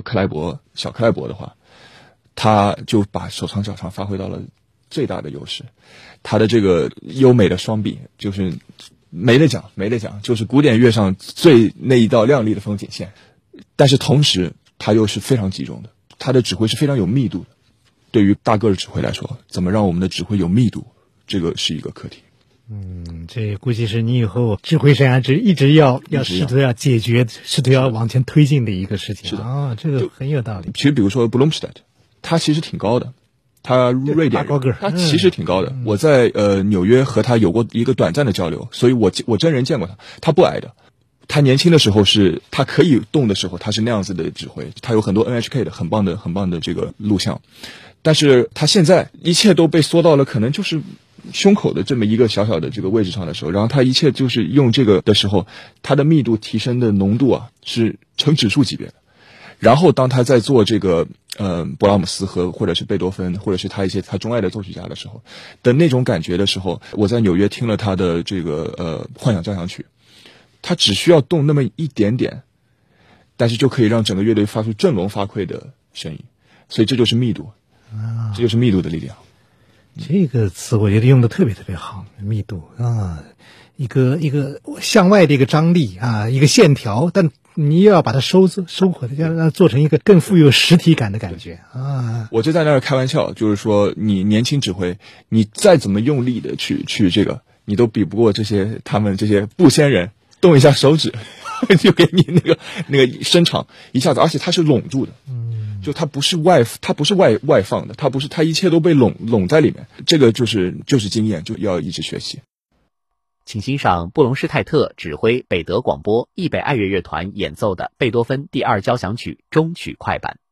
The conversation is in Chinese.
小克莱伯的话，他就把手长脚长发挥到了最大的优势。他的这个优美的双臂就是没得讲，就是古典乐上最那一道亮丽的风景线。但是同时他又是非常集中的，他的指挥是非常有密度的。对于大个的指挥来说，怎么让我们的指挥有密度，这个是一个课题。 这估计是你以后指挥生涯一直要试图要解决，试图要往前推进的一个事情。 是的啊，这个很有道理。 其实比如说 Blomstedt， 他其实挺高的，他瑞典人，他其实挺高的。我在纽约和他有过一个短暂的交流，所以我真人见过他，他不矮的。他年轻的时候他可以动的时候，他是那样子的指挥，他有很多 NHK 的很棒的这个录像。但是他现在一切都被缩到了可能就是胸口的这么一个小小的这个位置上的时候，然后他一切就是用这个的时候，他的密度提升的浓度啊是成指数级别的。然后当他在做这个勃拉姆斯或者是贝多芬或者是他钟爱的作曲家的时候的那种感觉的时候，我在纽约听了他的这个幻想交响曲，他只需要动那么一点点，但是就可以让整个乐队发出振聋发聩的声音。所以这就是密度，这就是密度的力量。 这个词我觉得用的特别特别好，密度啊，一个向外的一个张力啊，一个线条，但你又要把它收回来，要让它做成一个更富有实体感的感觉啊。 我就在那儿开玩笑，就是说你年轻指挥，你再怎么用力的去这个，你都比不过他们这些布仙人，动一下手指就给你那个伸长一下子，而且它是拢住的。就它不是外放的，它一切都被拢在里面。这个就是经验，就要一直学习。 请欣赏布隆施泰特指挥北德广播易北爱乐乐团演奏的贝多芬第2交响曲终曲快板。